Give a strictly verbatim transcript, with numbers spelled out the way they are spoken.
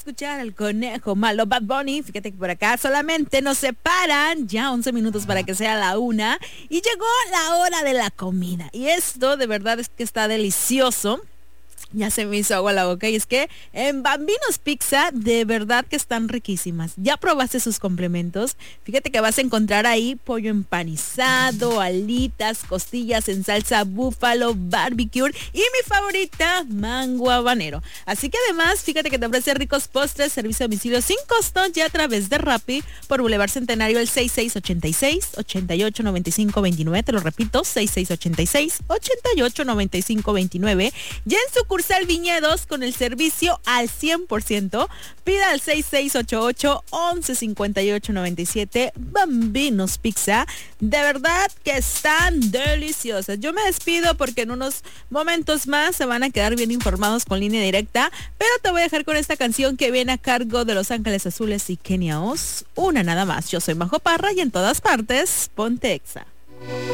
escuchar al Conejo Malo, Bad Bunny. Fíjate que por acá solamente nos separan ya once minutos para que sea la una. Y llegó la hora de la comida. Y esto de verdad es que está delicioso. Ya se me hizo agua la boca y es que en Bambinos Pizza de verdad que están riquísimas. ¿Ya probaste sus complementos? Fíjate que vas a encontrar ahí pollo empanizado, alitas, costillas en salsa búfalo, barbecue y mi favorita, mango habanero. Así que además, fíjate que te ofrece ricos postres, servicio a domicilio sin costo ya a través de Rappi por Boulevard Centenario el seis seis ocho seis, ocho ocho nueve cinco dos nueve. Te lo repito, seis seis ocho seis, ocho ocho nueve cinco dos nueve. Ya en sucursal Viñedos con el servicio al cien por ciento. Pida al seis seis ocho ocho, once cincuenta y ocho noventa y siete. Bambinos Pizza. De verdad que están deliciosas. Yo me despido porque en unos momentos más se van a quedar bien informados con Línea Directa. Pero te voy a dejar con esta canción que viene a cargo de Los Ángeles Azules y Kenia Oz. Una nada más. Yo soy Majo Parra y en todas partes, ponte Exa.